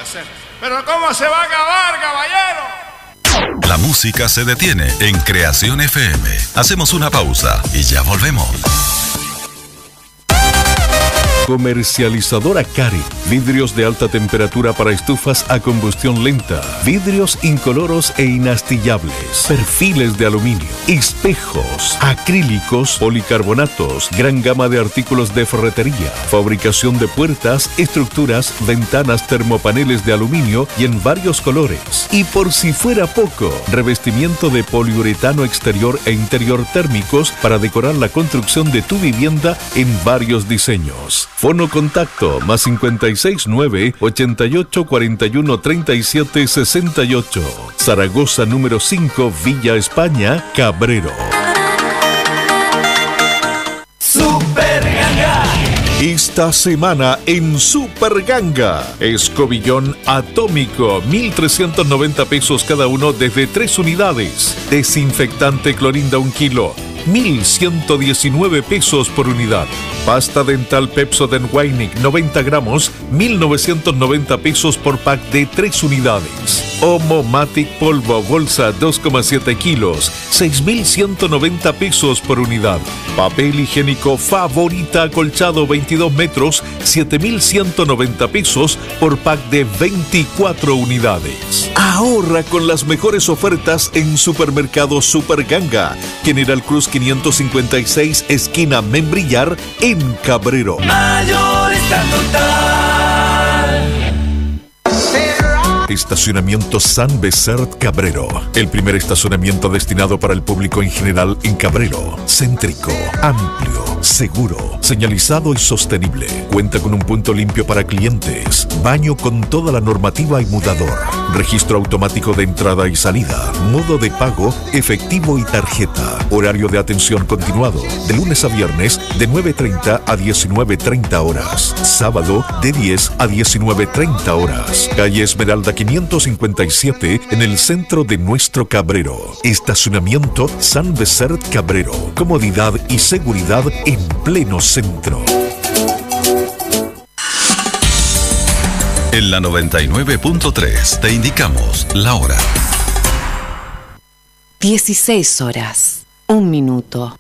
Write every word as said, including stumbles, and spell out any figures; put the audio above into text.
ser. Pero ¿cómo se va a acabar, caballero? La música se detiene en Creación F M. Hacemos una pausa y ya volvemos. Comercializadora Cari. Vidrios de alta temperatura para estufas a combustión lenta. Vidrios incoloros e inastillables. Perfiles de aluminio. Espejos. Acrílicos. Policarbonatos. Gran gama de artículos de ferretería. Fabricación de puertas, estructuras, ventanas, termopaneles de aluminio y en varios colores. Y por si fuera poco, revestimiento de poliuretano exterior e interior térmicos para decorar la construcción de tu vivienda en varios diseños. Fono contacto más cincuenta y seis nueve, ochenta y ocho, cuarenta y uno, treinta y siete, sesenta y ocho. Zaragoza número cinco, Villa España, Cabrero. Super Ganga. Esta semana en Super Ganga, escobillón atómico, mil trescientos noventa pesos cada uno desde tres unidades. Desinfectante Clorinda un kilo, mil ciento diecinueve pesos por unidad. Pasta dental Pepsodent Weinig noventa gramos, mil novecientos noventa pesos por pack de tres unidades. Omo Matic polvo bolsa dos coma siete kilos, seis mil ciento noventa pesos por unidad. Papel higiénico Favorita acolchado veintidós metros, siete mil ciento noventa pesos por pack de veinticuatro unidades. Ahorra con las mejores ofertas en Supermercado Super Ganga, General Cruz quinientos cincuenta y seis, esquina Membrillar, en Cabrero. Mayorista Total. Estacionamiento San Becert Cabrero. El primer estacionamiento destinado para el público en general en Cabrero. Céntrico, amplio, seguro, señalizado y sostenible. Cuenta con un punto limpio para clientes, baño con toda la normativa y mudador, registro automático de entrada y salida, modo de pago, efectivo y tarjeta. Horario de atención continuado, de lunes a viernes de nueve treinta a diecinueve treinta horas. Sábado de diez a diecinueve treinta horas. Calle Esmeralda quinientos cincuenta y siete en el centro de nuestro Cabrero. Estacionamiento San Becert Cabrero. Comodidad y seguridad en pleno centro. En la noventa y nueve punto tres te indicamos la hora. dieciséis horas, un minuto.